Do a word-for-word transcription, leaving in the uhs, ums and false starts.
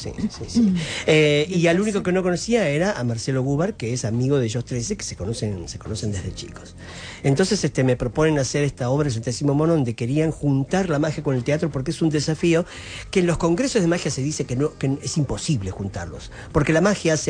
sí, sí, sí. Eh, y al único que no conocía era a Marcelo Gubar, que es amigo de ellos trece, que se conocen, se conocen desde chicos. Entonces este, me proponen hacer esta obra, el centésimo mono, donde querían juntar la magia con el teatro, porque es un desafío que en los congresos de magia se dice que, no, que es imposible juntarlos, porque la magia se